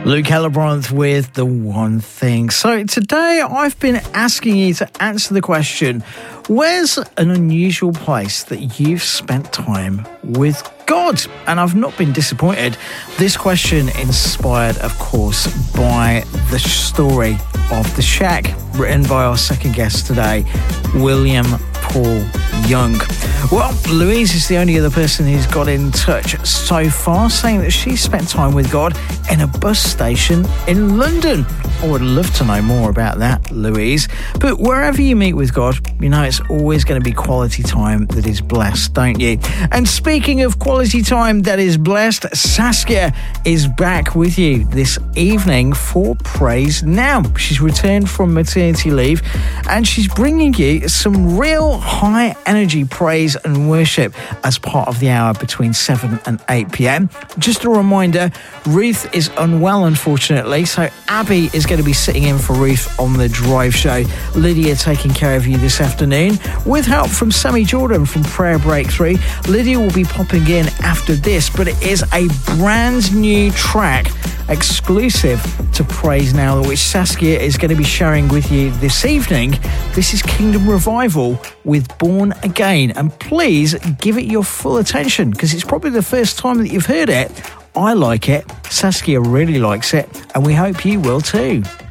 Luke Hellebrandt with The One Thing. So today I've been asking you to answer the question, where's an unusual place that you've spent time with God? And I've not been disappointed. This question inspired, of course, by the story of The Shack, written by our second guest today, William Paul Young. Well, Louise is the only other person who's got in touch so far, saying that she spent time with God in a bus station in London. I would love to know more about that, Louise. But wherever you meet with God, you know it's always going to be quality time that is blessed, don't you? And speaking of quality time that is blessed, Saskia is back with you this evening for Praise Now. She's returned from maternity leave and she's bringing you some real high energy praise and worship as part of the hour between 7 and 8 p.m. Just a reminder, Ruth is unwell, unfortunately, so Abby is going to be sitting in for Ruth on the drive show. Lydia taking care of you this afternoon with help from Sammy Jordan from Prayer Breakthrough. Lydia will be popping in after this, but it is a brand new track exclusive to Praise Now, which Saskia is going to be sharing with you this evening. This is Kingdom Revival with Born Again, and please give it your full attention because it's probably the first time that you've heard it. I like it, Saskia really likes it, and we hope you will too.